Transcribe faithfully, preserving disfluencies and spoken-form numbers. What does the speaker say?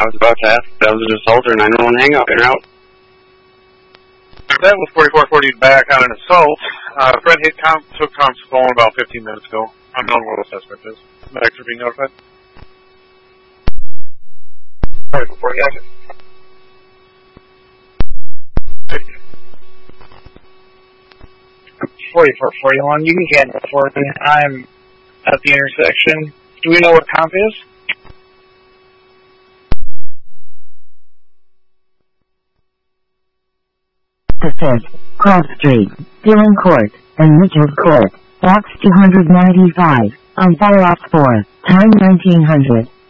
I was about to ask if that was an assault or nine one one hangout in route. That was forty-four forty back on an assault. Uh, Fred hit comp, took comp's phone about fifteen minutes ago. Unknown where the suspect is. Medics are being notified. forty-four forty, active. forty-four forty-one, you can get it for me. I'm at the intersection. Do we know what comp is? The fifth, Cross Street, Dillon Court, and Mitchell Court, box two ninety-five, on fire ops four, time nineteen hundred.